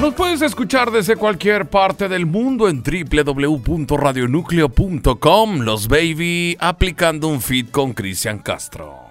Nos puedes escuchar desde cualquier parte del mundo en www.radionucleo.com. Los Baby aplicando un feat con Cristian Castro.